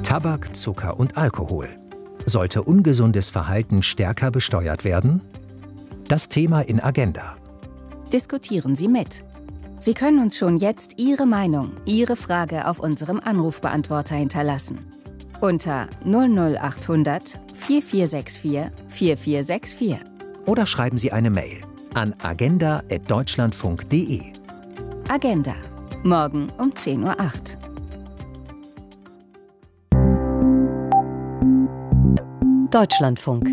Tabak, Zucker und Alkohol. Sollte ungesundes Verhalten stärker besteuert werden? Das Thema in Agenda. Diskutieren Sie mit. Sie können uns schon jetzt Ihre Meinung, Ihre Frage auf unserem Anrufbeantworter hinterlassen. Unter 00800 4464 4464. Oder schreiben Sie eine Mail an agenda@deutschlandfunk.de. Agenda. Morgen um 10:08 Uhr. Deutschlandfunk.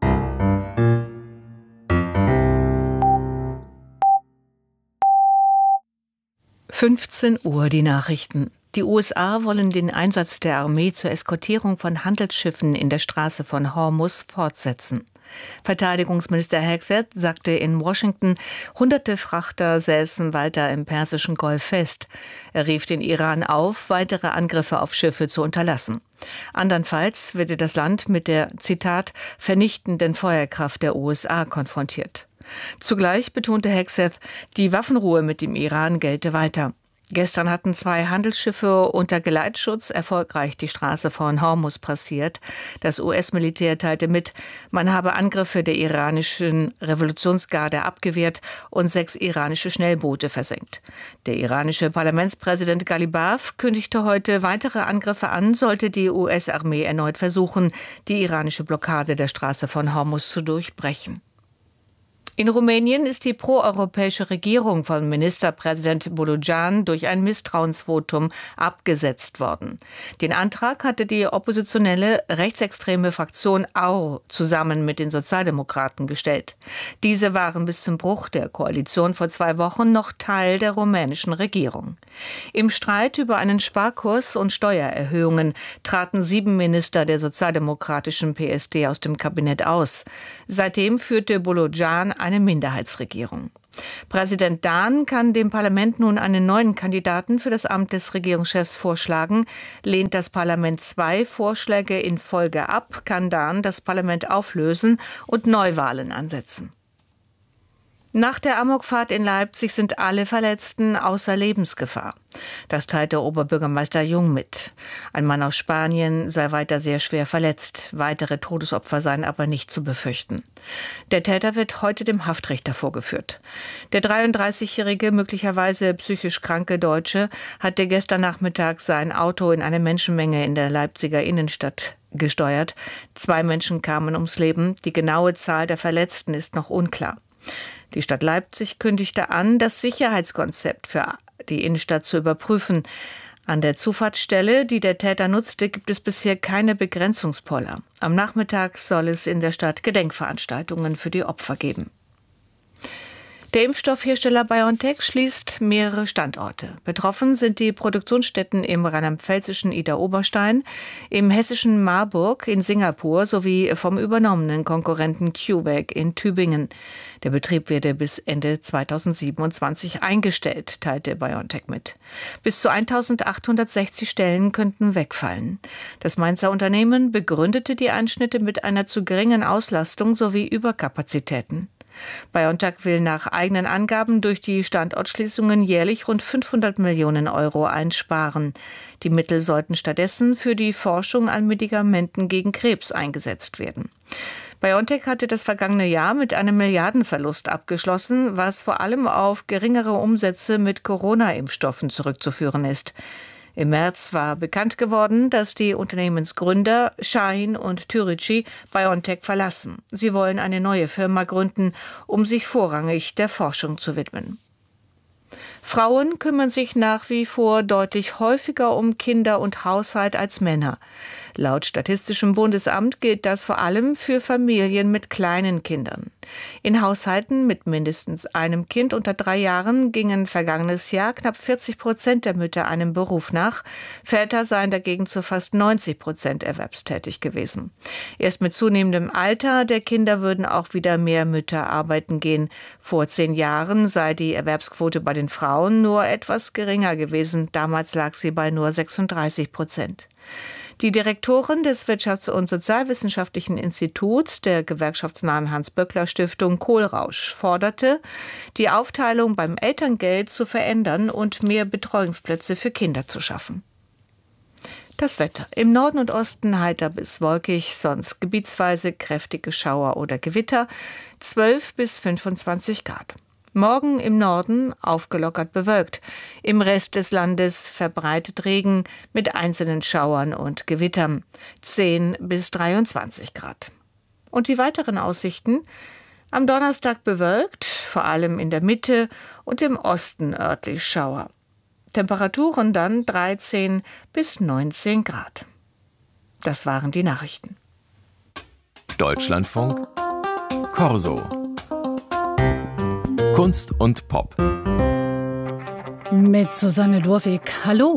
(15 Uhr) die Nachrichten. Die USA wollen den Einsatz der Armee zur Eskortierung von Handelsschiffen in der Straße von Hormuz fortsetzen. Verteidigungsminister Hegseth sagte in Washington, hunderte Frachter säßen weiter im Persischen Golf fest. Er rief den Iran auf, weitere Angriffe auf Schiffe zu unterlassen. Andernfalls werde das Land mit der, Zitat, vernichtenden Feuerkraft der USA konfrontiert. Zugleich betonte Hegseth, die Waffenruhe mit dem Iran gelte weiter. Gestern hatten 2 Handelsschiffe unter Geleitschutz erfolgreich die Straße von Hormuz passiert. Das US-Militär teilte mit, man habe Angriffe der iranischen Revolutionsgarde abgewehrt und 6 iranische Schnellboote versenkt. Der iranische Parlamentspräsident Ghalibaf kündigte heute weitere Angriffe an, sollte die US-Armee erneut versuchen, die iranische Blockade der Straße von Hormuz zu durchbrechen. In Rumänien ist die proeuropäische Regierung von Ministerpräsident Bolojan durch ein Misstrauensvotum abgesetzt worden. Den Antrag hatte die oppositionelle rechtsextreme Fraktion AUR zusammen mit den Sozialdemokraten gestellt. Diese waren bis zum Bruch der Koalition vor 2 Wochen noch Teil der rumänischen Regierung. Im Streit über einen Sparkurs und Steuererhöhungen traten 7 Minister der sozialdemokratischen PSD aus dem Kabinett aus. Seitdem führte Bolojan eine Minderheitsregierung. Präsident Dahn kann dem Parlament nun einen neuen Kandidaten für das Amt des Regierungschefs vorschlagen. Lehnt das Parlament 2 Vorschläge in Folge ab, kann Dahn das Parlament auflösen und Neuwahlen ansetzen. Nach der Amokfahrt in Leipzig sind alle Verletzten außer Lebensgefahr. Das teilte Oberbürgermeister Jung mit. Ein Mann aus Spanien sei weiter sehr schwer verletzt. Weitere Todesopfer seien aber nicht zu befürchten. Der Täter wird heute dem Haftrichter vorgeführt. Der 33-jährige, möglicherweise psychisch kranke Deutsche hatte gestern Nachmittag sein Auto in eine Menschenmenge in der Leipziger Innenstadt gesteuert. 2 Menschen kamen ums Leben. Die genaue Zahl der Verletzten ist noch unklar. Die Stadt Leipzig kündigte an, das Sicherheitskonzept für die Innenstadt zu überprüfen. An der Zufahrtsstelle, die der Täter nutzte, gibt es bisher keine Begrenzungspoller. Am Nachmittag soll es in der Stadt Gedenkveranstaltungen für die Opfer geben. Der Impfstoffhersteller BioNTech schließt mehrere Standorte. Betroffen sind die Produktionsstätten im rheinland-pfälzischen Idar-Oberstein, im hessischen Marburg, in Singapur sowie vom übernommenen Konkurrenten CureVac in Tübingen. Der Betrieb werde bis Ende 2027 eingestellt, teilte BioNTech mit. Bis zu 1.860 Stellen könnten wegfallen. Das Mainzer Unternehmen begründete die Einschnitte mit einer zu geringen Auslastung sowie Überkapazitäten. BioNTech will nach eigenen Angaben durch die Standortschließungen jährlich rund 500 Millionen Euro einsparen. Die Mittel sollten stattdessen für die Forschung an Medikamenten gegen Krebs eingesetzt werden. BioNTech hatte das vergangene Jahr mit einem Milliardenverlust abgeschlossen, was vor allem auf geringere Umsätze mit Corona-Impfstoffen zurückzuführen ist. Im März war bekannt geworden, dass die Unternehmensgründer Şahin und Türeci BioNTech verlassen. Sie wollen eine neue Firma gründen, um sich vorrangig der Forschung zu widmen. Frauen kümmern sich nach wie vor deutlich häufiger um Kinder und Haushalt als Männer. Laut Statistischem Bundesamt gilt das vor allem für Familien mit kleinen Kindern. In Haushalten mit mindestens einem Kind unter 3 Jahren gingen vergangenes Jahr knapp 40% der Mütter einem Beruf nach. Väter seien dagegen zu fast 90% erwerbstätig gewesen. Erst mit zunehmendem Alter der Kinder würden auch wieder mehr Mütter arbeiten gehen. Vor 10 Jahren sei die Erwerbsquote bei den Frauen nur etwas geringer gewesen. Damals lag sie bei nur 36%. Die Direktorin des Wirtschafts- und Sozialwissenschaftlichen Instituts der gewerkschaftsnahen Hans-Böckler-Stiftung Kohlrausch forderte, die Aufteilung beim Elterngeld zu verändern und mehr Betreuungsplätze für Kinder zu schaffen. Das Wetter. Im Norden und Osten heiter bis wolkig, sonst gebietsweise kräftige Schauer oder Gewitter, 12 bis 25 Grad. Morgen im Norden aufgelockert bewölkt. Im Rest des Landes verbreitet Regen mit einzelnen Schauern und Gewittern, 10 bis 23 Grad. Und die weiteren Aussichten? Am Donnerstag bewölkt, vor allem in der Mitte und im Osten örtlich Schauer. Temperaturen dann 13 bis 19 Grad. Das waren die Nachrichten. Deutschlandfunk Corso. Kunst und Pop. Mit Susanne Lurwig. Hallo.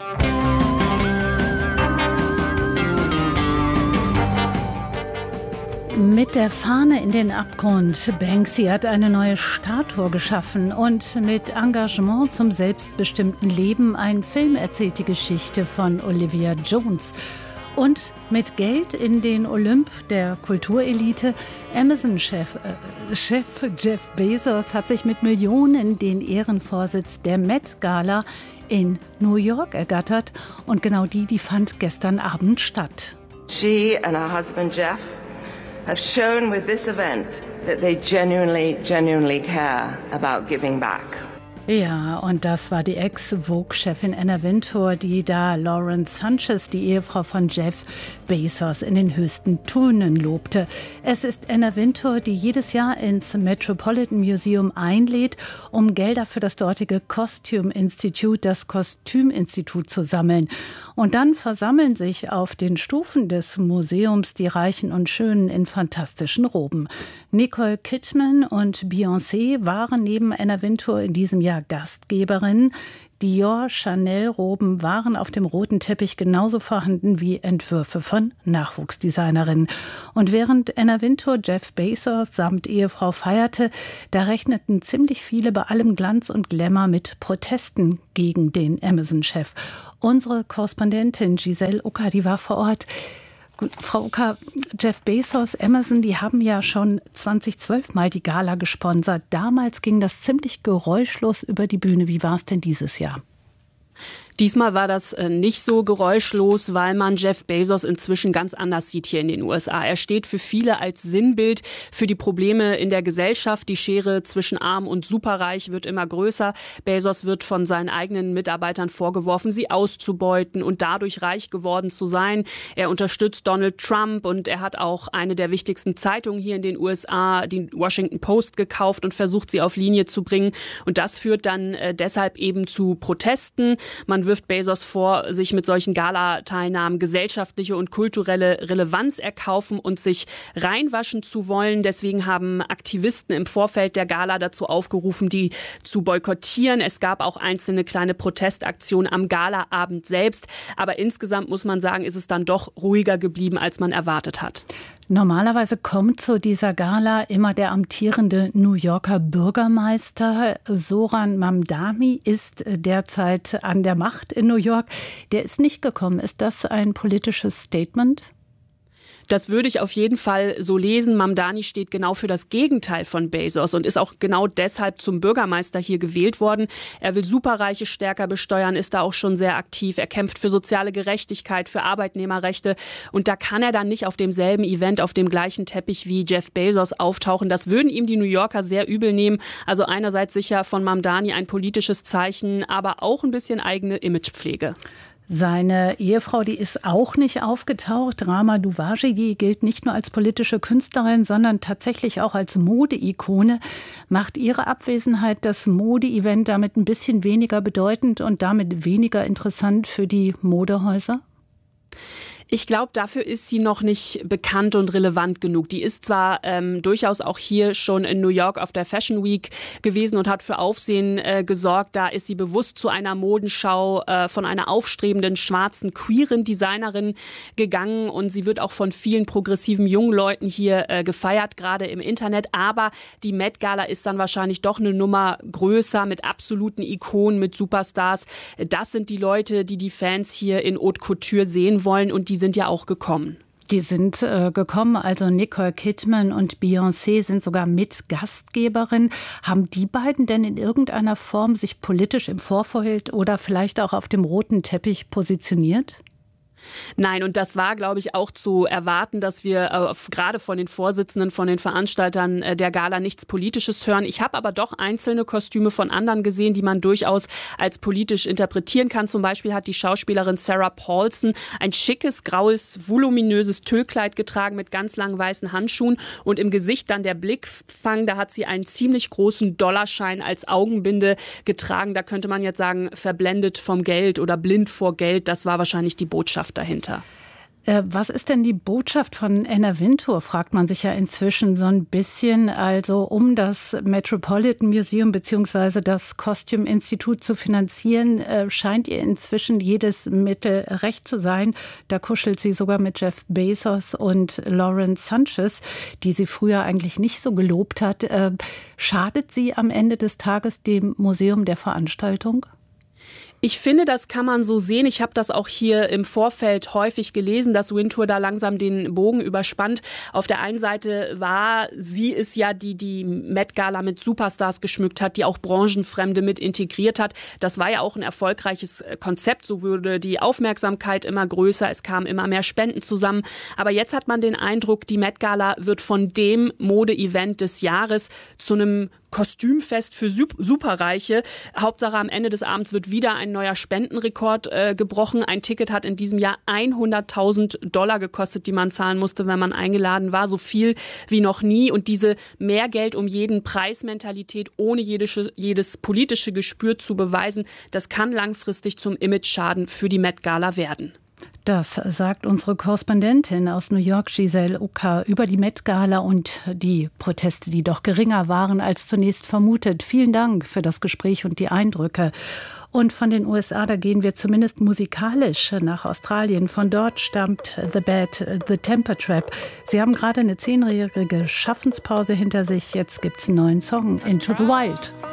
Mit der Fahne in den Abgrund. Banksy hat eine neue Statue geschaffen und mit Engagement zum selbstbestimmten Leben. Ein Film erzählt die Geschichte von Olivia Jones. Und mit Geld in den Olymp der Kulturelite. Amazon-Chef Jeff Bezos hat sich mit Millionen den Ehrenvorsitz der Met-Gala in New York ergattert. Und genau die fand gestern Abend statt. She and her husband Jeff have shown with this event that they genuinely care about giving back. Ja, und das war die Ex-Vogue-Chefin Anna Wintour, die da Lauren Sanchez, die Ehefrau von Jeff Bezos, in den höchsten Tönen lobte. Es ist Anna Wintour, die jedes Jahr ins Metropolitan Museum einlädt, um Gelder für das dortige Costume Institute, das Kostüminstitut, zu sammeln. Und dann versammeln sich auf den Stufen des Museums die Reichen und Schönen in fantastischen Roben. Nicole Kidman und Beyoncé waren neben Anna Wintour in diesem Jahr Gastgeberinnen. Dior, Chanel-Roben waren auf dem roten Teppich genauso vorhanden wie Entwürfe von Nachwuchsdesignerinnen. Und während Anna Wintour Jeff Bezos samt Ehefrau feierte, da rechneten ziemlich viele bei allem Glanz und Glamour mit Protesten gegen den Amazon-Chef. Unsere Korrespondentin Giselle Ucker, die war vor Ort. Frau Ucker, Jeff Bezos, Amazon, die haben ja schon 2012 mal die Gala gesponsert. Damals ging das ziemlich geräuschlos über die Bühne. Wie war es denn dieses Jahr? Diesmal war das nicht so geräuschlos, weil man Jeff Bezos inzwischen ganz anders sieht hier in den USA. Er steht für viele als Sinnbild für die Probleme in der Gesellschaft. Die Schere zwischen arm und superreich wird immer größer. Bezos wird von seinen eigenen Mitarbeitern vorgeworfen, sie auszubeuten und dadurch reich geworden zu sein. Er unterstützt Donald Trump und er hat auch eine der wichtigsten Zeitungen hier in den USA, die Washington Post, gekauft und versucht, sie auf Linie zu bringen. Und das führt dann deshalb eben zu Protesten. Man wirft Bezos vor, sich mit solchen Gala-Teilnahmen gesellschaftliche und kulturelle Relevanz erkaufen und sich reinwaschen zu wollen. Deswegen haben Aktivisten im Vorfeld der Gala dazu aufgerufen, die zu boykottieren. Es gab auch einzelne kleine Protestaktionen am Galaabend selbst. Aber insgesamt muss man sagen, ist es dann doch ruhiger geblieben, als man erwartet hat. Normalerweise kommt zu dieser Gala immer der amtierende New Yorker Bürgermeister. Zoran Mamdani ist derzeit an der Macht in New York. Der ist nicht gekommen. Ist das ein politisches Statement? Das würde ich auf jeden Fall so lesen. Mamdani steht genau für das Gegenteil von Bezos und ist auch genau deshalb zum Bürgermeister hier gewählt worden. Er will Superreiche stärker besteuern, ist da auch schon sehr aktiv. Er kämpft für soziale Gerechtigkeit, für Arbeitnehmerrechte. Und da kann er dann nicht auf demselben Event, auf dem gleichen Teppich wie Jeff Bezos auftauchen. Das würden ihm die New Yorker sehr übel nehmen. Also einerseits sicher von Mamdani ein politisches Zeichen, aber auch ein bisschen eigene Imagepflege. Seine Ehefrau, die ist auch nicht aufgetaucht. Rama Duvaji, die gilt nicht nur als politische Künstlerin, sondern tatsächlich auch als Modeikone. Macht ihre Abwesenheit das Mode-Event damit ein bisschen weniger bedeutend und damit weniger interessant für die Modehäuser? Ich glaube, dafür ist sie noch nicht bekannt und relevant genug. Die ist zwar durchaus auch hier schon in New York auf der Fashion Week gewesen und hat für Aufsehen gesorgt. Da ist sie bewusst zu einer Modenschau von einer aufstrebenden schwarzen queeren Designerin gegangen. Und sie wird auch von vielen progressiven jungen Leuten hier gefeiert, gerade im Internet. Aber die Met Gala ist dann wahrscheinlich doch eine Nummer größer mit absoluten Ikonen, mit Superstars. Das sind die Leute, die Fans hier in Haute Couture sehen wollen und die sind ja auch gekommen. Die sind gekommen, also Nicole Kidman und Beyoncé sind sogar Mitgastgeberin. Haben die beiden denn in irgendeiner Form sich politisch im Vorfeld oder vielleicht auch auf dem roten Teppich positioniert? Nein, und das war, glaube ich, auch zu erwarten, dass wir gerade von den Vorsitzenden, von den Veranstaltern der Gala nichts Politisches hören. Ich habe aber doch einzelne Kostüme von anderen gesehen, die man durchaus als politisch interpretieren kann. Zum Beispiel hat die Schauspielerin Sarah Paulson ein schickes, graues, voluminöses Tüllkleid getragen mit ganz langen weißen Handschuhen und im Gesicht dann der Blickfang. Da hat sie einen ziemlich großen Dollarschein als Augenbinde getragen. Da könnte man jetzt sagen, verblendet vom Geld oder blind vor Geld. Das war wahrscheinlich die Botschaft dahinter. Was ist denn die Botschaft von Anna Wintour, fragt man sich ja inzwischen so ein bisschen. Also um das Metropolitan Museum bzw. das Costume Institute zu finanzieren, scheint ihr inzwischen jedes Mittel recht zu sein. Da kuschelt sie sogar mit Jeff Bezos und Lawrence Sanchez, die sie früher eigentlich nicht so gelobt hat. Schadet sie am Ende des Tages dem Museum der Veranstaltung? Ich finde, das kann man so sehen. Ich habe das auch hier im Vorfeld häufig gelesen, dass Wintour da langsam den Bogen überspannt. Auf der einen Seite war sie es ja, die Met-Gala mit Superstars geschmückt hat, die auch Branchenfremde mit integriert hat. Das war ja auch ein erfolgreiches Konzept. So wurde die Aufmerksamkeit immer größer. Es kamen immer mehr Spenden zusammen. Aber jetzt hat man den Eindruck, die Met-Gala wird von dem Mode-Event des Jahres zu einem Kostümfest für Superreiche. Hauptsache am Ende des Abends wird wieder ein neuer Spendenrekord gebrochen. Ein Ticket hat in diesem Jahr $100.000 gekostet, die man zahlen musste, wenn man eingeladen war. So viel wie noch nie. Und diese mehr Geld um jeden Preis-Mentalität ohne jedes politische Gespür zu beweisen, das kann langfristig zum Image-Schaden für die Met-Gala werden. Das sagt unsere Korrespondentin aus New York, Giselle Ucker, über die Met-Gala und die Proteste, die doch geringer waren als zunächst vermutet. Vielen Dank für das Gespräch und die Eindrücke. Und von den USA, da gehen wir zumindest musikalisch nach Australien. Von dort stammt The Bad, The Temper Trap. Sie haben gerade eine 10-jährige Schaffenspause hinter sich. Jetzt gibt's einen neuen Song, Into the Wild.